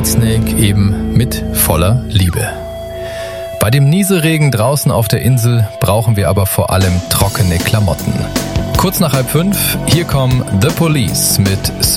Whitesnake eben mit voller Liebe. Bei dem Nieselregen draußen auf der Insel brauchen wir aber vor allem trockene Klamotten. Kurz nach 4:30, hier kommen The Police mit